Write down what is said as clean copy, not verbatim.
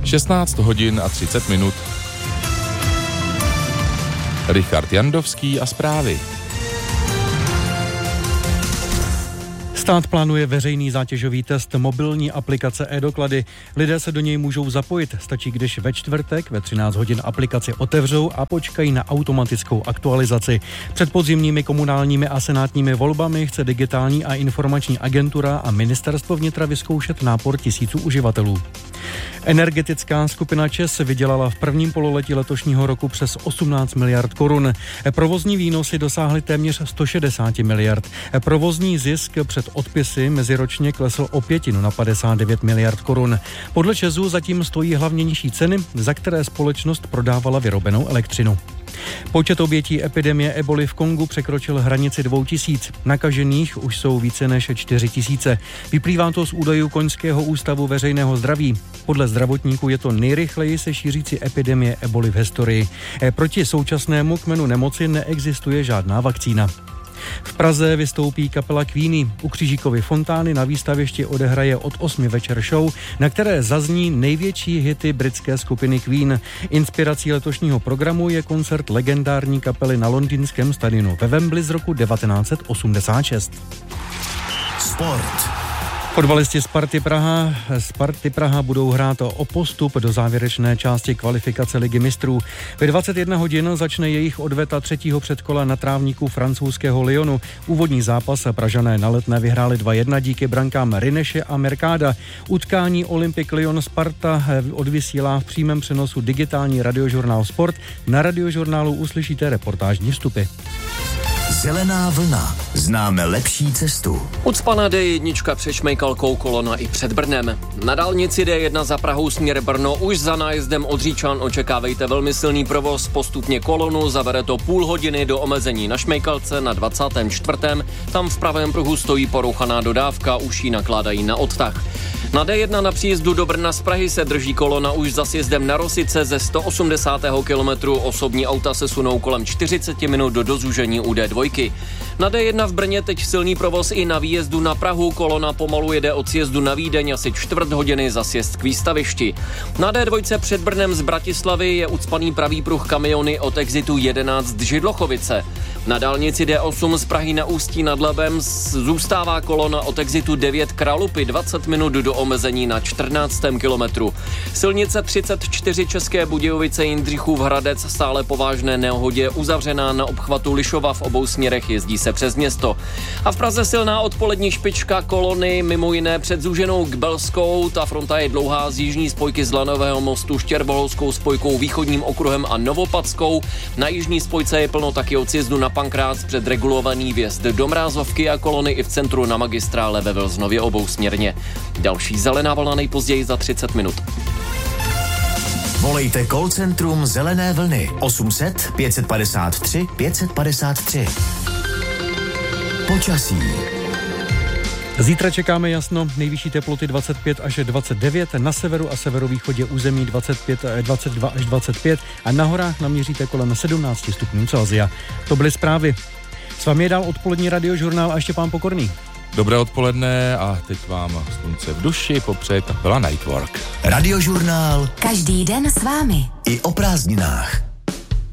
16 hodin a 30 minut. Richard Jandovský a zprávy. Stát plánuje veřejný zátěžový test mobilní aplikace e-doklady. Lidé se do něj můžou zapojit. Stačí, když ve čtvrtek ve 13 hodin aplikaci otevřou a počkají na automatickou aktualizaci. Před podzimními komunálními a senátními volbami chce Digitální a informační agentura a ministerstvo vnitra vyzkoušet nápor tisíců uživatelů. Energetická skupina ČEZ vydělala v prvním pololetí letošního roku přes 18 miliard korun. Provozní výnosy dosáhly téměř 160 miliard. Provozní zisk před odpisy meziročně klesl o 1/5 na 59 miliard korun. Podle ČEZu zatím stojí hlavně nižší ceny, za které společnost prodávala vyrobenou elektřinu. Počet obětí epidemie eboli v Kongu překročil hranici 2000. Nakažených už jsou více než 4000. Vyplývá to z údajů Koňského ústavu veřejného zdraví. Podle zdravotníků je to nejrychleji se šířící epidemie eboli v historii. Proti současnému kmenu nemoci neexistuje žádná vakcína. V Praze vystoupí kapela Queeny. U Křížíkovy fontány na výstavišti odehraje od 8 večer show, na které zazní největší hity britské skupiny Queen. Inspirací letošního programu je koncert legendární kapely na londýnském stadionu ve Wembley z roku 1986. Sport. Fotbalisti Sparty Praha budou hrát o postup do závěrečné části kvalifikace Ligy mistrů. Ve 21 hodin začne jejich odveta třetího předkola na trávníku francouzského Lyonu. Úvodní zápas Pražané na Letné vyhráli 2-1 díky brankám Rineše a Mercada. Utkání Olympic Lyon Sparta odvysílá v přímém přenosu digitální radiožurnál Sport. Na radiožurnálu uslyšíte reportážní vstupy. Zelená vlna. Známe lepší cestu. Ucpaná D1 přešmejkalkou kolona i před Brnem. Na dálnici D1 za Prahou směr Brno už za nájezdem od Říčan očekávejte velmi silný provoz. Postupně kolonu zabere to půl hodiny do omezení na šmejkalce na 24. Tam v pravém pruhu stojí porouchaná dodávka, už ji nakládají na odtah. Na D1 na příjezdu do Brna z Prahy se drží kolona už za sjezdem na Rosice ze 180. kilometru. Osobní auta se sunou kolem 40 minut do dozúžení u D2. Na D1 v Brně teď silný provoz i na výjezdu na Prahu. Kolona pomalu jede od sjezdu na Vídeň asi čtvrt hodiny za sjezd k výstavišti. Na D2 před Brnem z Bratislavy je ucpaný pravý pruh kamiony od exitu 11 Židlochovice. Na dálnici D8 z Prahy na Ústí nad Labem zůstává kolona od exitu 9 Kralupy 20 minut do omezení na 14. kilometru. Silnice 34 České Budějovice Jindřichův Hradec stále po vážné nehodě uzavřená na obchvatu Lišova, v obou směrech jezdí se přes město. A v Praze silná odpolední špička kolony, mimo jiné před Zúženou k Belskou. Ta fronta je dlouhá z jižní spojky z Lanového mostu Štěrboholskou spojkou Východním okruhem a Novopadskou. Na jižní spojce je plno taky od sjezdu na Pankrác před regulovaný vjezd do Mrázovky a kolony i v centru na magistrále ve Velznově obousměrně. Další zelená vlna nejpozději za 30 minut. Volejte call centrum Zelené vlny 800 553 553. Počasí. Zítra čekáme jasno, nejvyšší teploty 25 až 29, na severu a severovýchodě území 22 až 25 a na horách naměříte kolem 17 stupňů Celsia. To byly zprávy. S vámi je dál odpolední radiožurnál a Štěpán Pokorný. Dobré odpoledne a teď vám slunce v duši popřeje kapela Nightwork. Radiožurnál. Každý den s vámi. I o prázdninách.